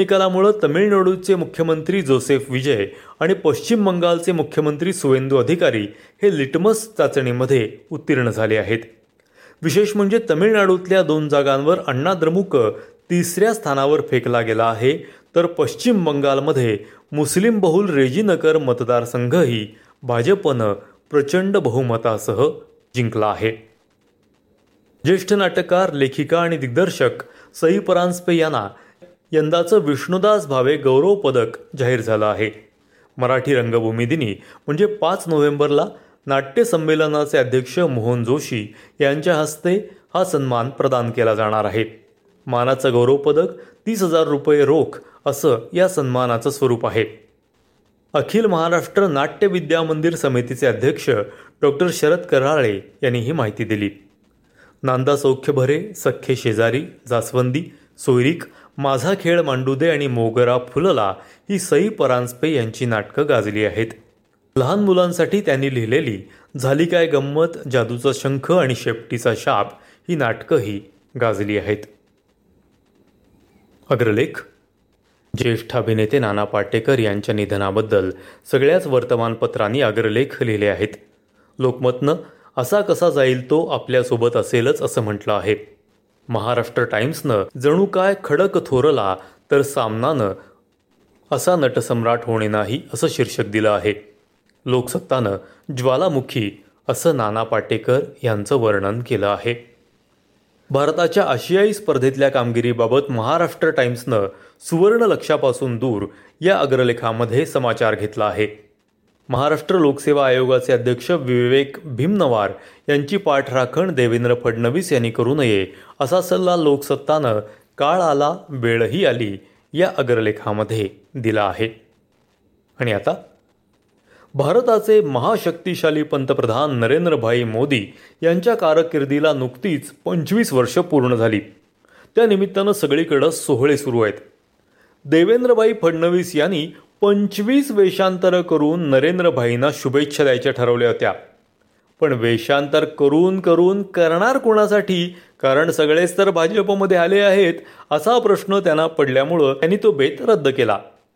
निकालामुळे तमिळनाडूचे मुख्यमंत्री जोसेफ विजय आणि पश्चिम बंगालचे मुख्यमंत्री सुवेंदू अधिकारी हे लिटमस चाचणीमध्ये उत्तीर्ण झाले आहेत. विशेष म्हणजे तमिळनाडूतल्या 2 जागांवर अण्णा द्रमुक तिसऱ्या स्थानावर फेकला गेला आहे, तर पश्चिम बंगालमध्ये मुस्लिम बहुल रेजीनगर मतदारसंघही भाजपनं प्रचंड बहुमतासह जिंकला आहे. ज्येष्ठ नाटककार, लेखिका आणि दिग्दर्शक सई परांजपे यांना यंदाचं विष्णुदास भावे गौरव पदक जाहीर झालं आहे. मराठी रंगभूमी दिनी म्हणजे 5 नोव्हेंबरला नाट्य संमेलनाचे अध्यक्ष मोहन जोशी यांच्या हस्ते हा सन्मान प्रदान केला जाणार आहे. मानाचं गौरव पदक 30,000 रुपये रोख असं या सन्मानाचं स्वरूप आहे. अखिल महाराष्ट्र नाट्य विद्या मंदिर समितीचे अध्यक्ष डॉक्टर शरद कराळे यांनी ही माहिती दिली. नांदा सौख्य भरे, सख्खे शेजारी, जास्वंदी, सोयरीक, माझा खेळ मांडू दे आणि मोगरा फुलला ही सई परांजपे यांची नाटकं गाजली आहेत. लहान मुलांसाठी त्यांनी लिहिलेली झाली काय गंमत, जादूचा शंख आणि शेपटीचा शाप ही नाटकंही गाजली आहेत. अग्रलेख. ज्येष्ठ अभिनेते नाना पाटेकर यांच्या निधनाबद्दल सगळ्याच वर्तमानपत्रांनी अग्रलेख लिहिले आहेत. लोकमतनं असा कसा जाईल तो आपल्यासोबत असेलच असं म्हटलं आहे. महाराष्ट्र टाइम्सनं जणू काय खडक थोरला तर सामनानं असा नटसम्राट होणे नाही असं शीर्षक दिलं आहे. लोकसत्तानं ज्वालामुखी असं नाना पाटेकर यांचं वर्णन केलं आहे. भारताच्या आशियाई स्पर्धेतल्या कामगिरीबाबत महाराष्ट्र टाइम्सनं सुवर्ण लक्षापासून दूर या अग्रलेखामध्ये समाचार घेतला आहे. महाराष्ट्र लोकसेवा आयोगाचे अध्यक्ष विवेक भीमनवार यांची पाठराखण देवेंद्र फडणवीस यांनी करू नये असा सल्ला लोकसत्तानं काळ आला वेळही आली या अग्रलेखामध्ये दिला आहे. आणि आता भारताचे महाशक्तिशाली पंतप्रधान नरेंद्रभाई मोदी यांच्या कारकिर्दीला नुकतीच 25 वर्ष पूर्ण झाली. त्या निमित्तानं सगळीकडं सोहळे सुरू आहेत. देवेंद्रभाई फडणवीस यांनी 25 वेषांतर करून नरेंद्रभाईंना शुभेच्छा द्यायच्या ठरवल्या होत्या. पण वेषांतर करून करून करणार कोणासाठी, कारण सगळेच तर भाजपमध्ये आले आहेत असा प्रश्न त्यांना पडल्यामुळं त्यांनी तो बेत रद्द केला.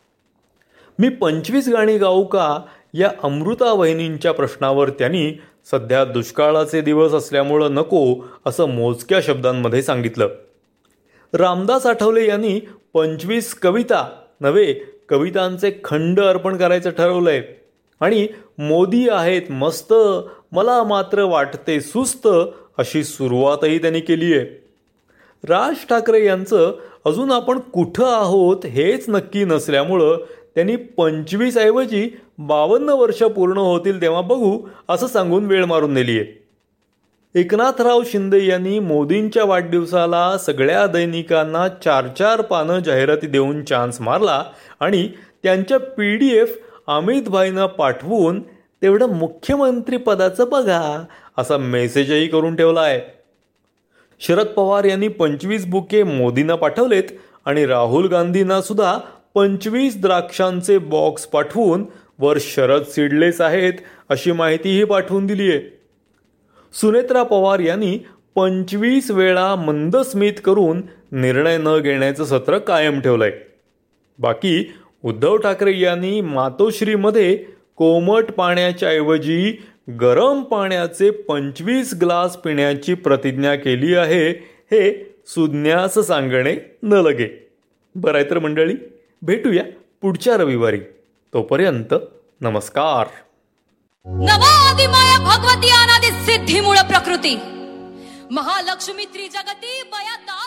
मी 25 गाणी गाऊ का या अमृता वहिनींच्या प्रश्नावर त्यांनी सध्या दुष्काळाचे दिवस असल्यामुळं नको असं मोजक्या शब्दांमध्ये सांगितलं. रामदास आठवले यांनी 25 कविता नव्हे कवितांचे खंड अर्पण करायचं ठरवलंय. आणि मोदी आहेत मस्त, मला मात्र वाटते सुस्त अशी सुरुवातही त्यांनी केली आहे. राज ठाकरे यांचं अजून आपण कुठं आहोत हेच नक्की नसल्यामुळं त्यांनी 25 ऐवजी 52 वर्ष पूर्ण होतील तेव्हा बघू असं सांगून वेळ मारून नेली आहे. एकनाथराव शिंदे यांनी मोदींच्या वाढदिवसाला सगळ्या दैनिकांना 4-4 पानं जाहिराती देऊन चान्स मारला आणि त्यांच्या PDF अमितभाईंना पाठवून तेवढं मुख्यमंत्री पदाचं बघा असा मेसेजही करून ठेवला आहे. शरद पवार यांनी 25 बुके मोदींना पाठवलेत आणि राहुल गांधींना सुद्धा 25 द्राक्षांचे बॉक्स पाठवून वर शरद सीडलेस आहेत अशी माहितीही पाठवून दिली आहे. सुनेत्रा पवार यांनी 25 वेळा मंदस्मित करून निर्णय न घेण्याचं सत्र कायम ठेवलंय. बाकी उद्धव ठाकरे यांनी मातोश्रीमध्ये कोमट पाण्याच्या ऐवजी गरम पाण्याचे 25 ग्लास पिण्याची प्रतिज्ञा केली आहे. हे सुज्ञास सांगणे न लगे. बरं आहे तर मंडळी, भेटूया पुढच्या रविवारी. तोपर्यंत नमस्कार. नवादिमाय भगवती अनादि सिद्धी मूळ प्रकृती महालक्ष्मी त्रिजगती बया